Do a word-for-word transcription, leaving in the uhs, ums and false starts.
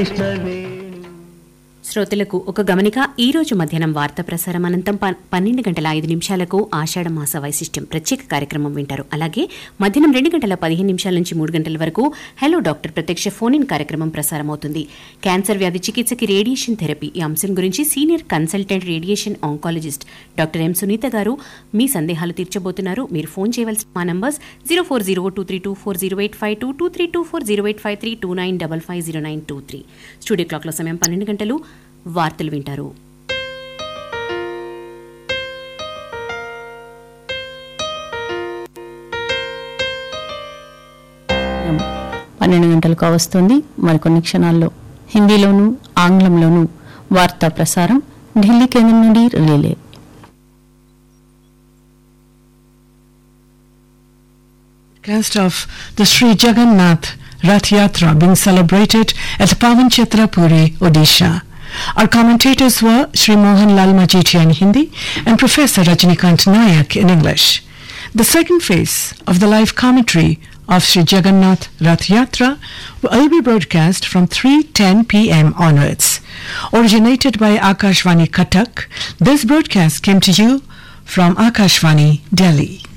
శ్రోతలకు ఒక గమనిక. ఈ రోజు మధ్యాహ్నం వార్తా ప్రసారం అనంతం పన్నెండు గంటల ఐదు నిమిషాలకు ఆషాఢ మాస వైశిష్ట్యం ప్రత్యేక కార్యక్రమం వింటారు. అలాగే మధ్యాహ్నం రెండు గంటల పదిహేను నిమిషాల నుంచి మూడు గంటల వరకు హలో డాక్టర్ ప్రత్యక్ష ఫోన్ ఇన్ కార్యక్రమం ప్రసారం అవుతుంది. క్యాన్సర్ వ్యాధి చికిత్సకి రేడియేషన్ థెరపీ ఈ అంశం గురించి senior consultant radiation oncologist doctor M Sunitha గారు మీ సందేహాలు తీర్చబోతున్నారు. మీరు ఫోన్ చేయవలసిన మా numbers zero four zero two three two four zero eight five two two three two four zero eight five three two nine double five zero nine two three. Studio క్లాక్ల సమయం పన్నెండు గంటలు. వార్తలు వింటారు. పన్నెండు గంటలకు వస్తుంది. మరికొన్ని క్షణాల్లో హిందీలోను ఆంగ్లంలోను వార్తా ప్రసారం ఢిల్లీ కేంద్రం నుండి relay. Cast of the Sri Jagannath Rath Yatra being celebrated at Pavan Chitra Puri, Odisha. Our commentators were Shri Mohan Lal Majiti in Hindi and Professor Rajnikant Nayak in English. The second phase of the live commentary of Sri Jagannath Rath Yatra will be broadcast from three ten p m onwards. Originated by Akashvani Katak, this broadcast came to you from Akashvani, Delhi.